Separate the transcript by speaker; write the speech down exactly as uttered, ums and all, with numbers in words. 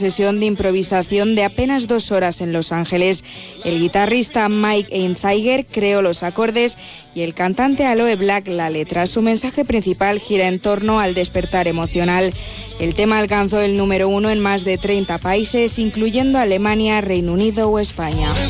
Speaker 1: Sesión de improvisación de apenas dos horas en Los Ángeles. El guitarrista Mike Einziger creó los acordes y el cantante Aloe Black la letra. Su mensaje principal gira en torno al despertar emocional. El tema alcanzó el número uno en más de treinta países, incluyendo Alemania, Reino Unido o España.